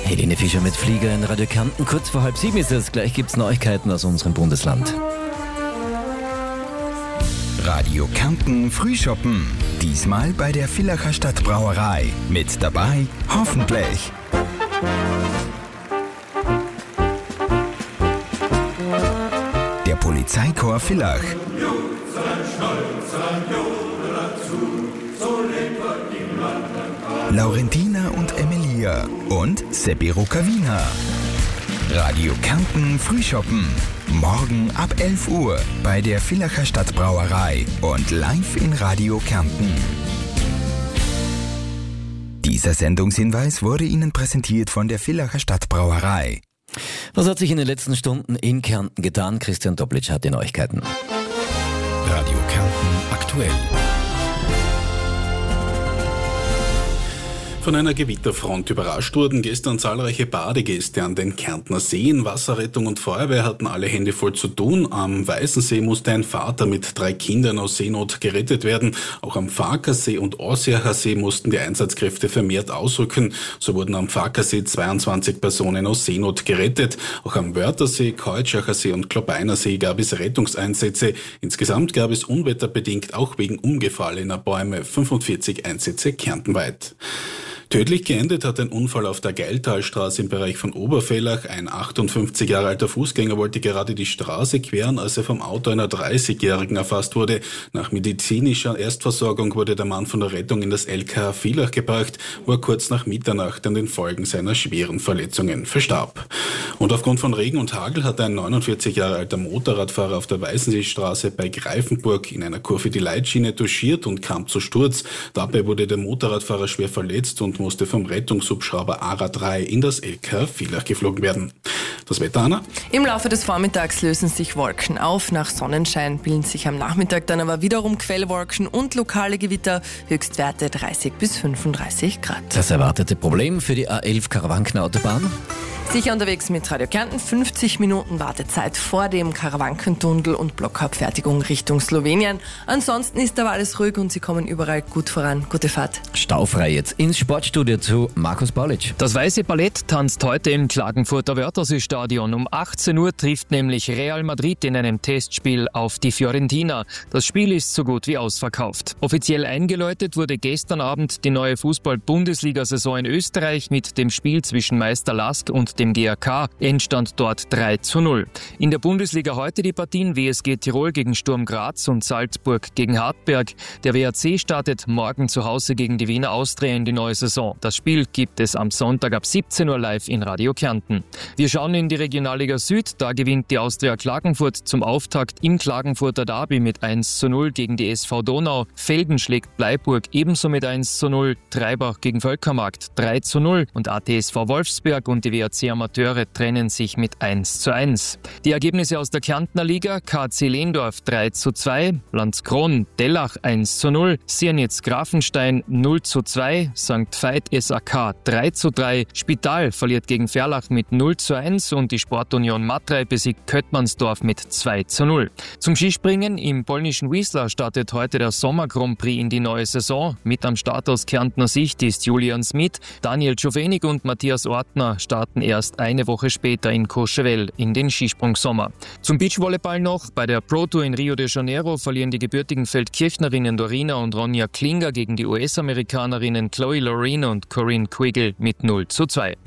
Helene Fischer mit Flieger in Radio Kärnten. Kurz vor 6:30 ist es. Gleich gibt's Neuigkeiten aus unserem Bundesland. Radio Kärnten Frühschoppen. Diesmal bei der Villacher Stadtbrauerei. Mit dabei hoffentlich der Polizeikorps Villach, Laurentina und Emilia und Seppi Rokavina. Radio Kärnten Frühschoppen. Morgen ab 11 Uhr bei der Villacher Stadtbrauerei und live in Radio Kärnten. Dieser Sendungshinweis wurde Ihnen präsentiert von der Villacher Stadtbrauerei. Was hat sich in den letzten Stunden in Kärnten getan? Christian Doblitsch hat die Neuigkeiten. Radio Kärnten aktuell. Von einer Gewitterfront überrascht wurden gestern zahlreiche Badegäste an den Kärntner Seen. Wasserrettung und Feuerwehr hatten alle Hände voll zu tun. Am Weißensee musste ein Vater mit 3 Kindern aus Seenot gerettet werden. Auch am Farkasee und Orsiacher See mussten die Einsatzkräfte vermehrt ausrücken. So wurden am Farkasee 22 Personen aus Seenot gerettet. Auch am Wörthersee, Keutschachsee See und Klobeiner See gab es Rettungseinsätze. Insgesamt gab es unwetterbedingt auch wegen umgefallener Bäume 45 Einsätze kärntenweit. Tödlich geendet hat ein Unfall auf der Geiltalstraße im Bereich von Oberfellach. Ein 58 Jahre alter Fußgänger wollte gerade die Straße queren, als er vom Auto einer 30-Jährigen erfasst wurde. Nach medizinischer Erstversorgung wurde der Mann von der Rettung in das LKH Villach gebracht, wo er kurz nach Mitternacht an den Folgen seiner schweren Verletzungen verstarb. Und aufgrund von Regen und Hagel hat ein 49 Jahre alter Motorradfahrer auf der Weißenseestraße bei Greifenburg in einer Kurve die Leitschiene touchiert und kam zu Sturz. Dabei wurde der Motorradfahrer schwer verletzt und musste vom Rettungshubschrauber ARA 3 in das LKH Villach geflogen werden. Das Wetter, Anna? Im Laufe des Vormittags lösen sich Wolken auf. Nach Sonnenschein bilden sich am Nachmittag dann aber wiederum Quellwolken und lokale Gewitter. Höchstwerte 30 bis 35 Grad. Das erwartete Problem für die A11 Karawankenautobahn? Sicher unterwegs mit Radio Kärnten. 50 Minuten Wartezeit vor dem Karawankentunnel und Blockabfertigung Richtung Slowenien. Ansonsten ist aber alles ruhig und Sie kommen überall gut voran. Gute Fahrt. Staufrei jetzt ins Sportstudio zu Markus Paulitsch. Das Weiße Ballett tanzt heute im Klagenfurter Wörthersee-Stadion. Um 18 Uhr trifft nämlich Real Madrid in einem Testspiel auf die Fiorentina. Das Spiel ist so gut wie ausverkauft. Offiziell eingeläutet wurde gestern Abend die neue Fußball-Bundesliga-Saison in Österreich mit dem Spiel zwischen Meister Lask und dem GAK. Endstand dort 3:0. In der Bundesliga heute die Partien WSG Tirol gegen Sturm Graz und Salzburg gegen Hartberg. Der WAC startet morgen zu Hause gegen die Wiener Austria in die neue Saison. Das Spiel gibt es am Sonntag ab 17 Uhr live in Radio Kärnten. Wir schauen in die Regionalliga Süd. Da gewinnt die Austria Klagenfurt zum Auftakt im Klagenfurter Derby mit 1:0 gegen die SV Donau. Felden schlägt Bleiburg ebenso mit 1:0. Treibach gegen Völkermarkt 3:0 und ATSV Wolfsberg und die WAC Amateure trennen sich mit 1:1. Die Ergebnisse aus der Kärntner Liga: KC Lehndorf 3:2, Landskron Dellach 1:0, Siernitz Grafenstein 0:2, St. Veit SAK 3:3, Spital verliert gegen Ferlach mit 0:1 und die Sportunion Matrei besiegt Köttmannsdorf mit 2:0. Zum Skispringen im polnischen Wiesla startet heute der Sommer Grand Prix in die neue Saison. Mit am Start aus Kärntner Sicht ist Julian Smith, Daniel Czofenig und Matthias Ortner starten erst eine Woche später in Courchevel in den Skisprungsommer. Zum Beachvolleyball noch: Bei der Pro Tour in Rio de Janeiro verlieren die gebürtigen Feldkirchnerinnen Dorina und Ronja Klinger gegen die US-Amerikanerinnen Chloe Loren und Corinne Quiggle mit 0:2.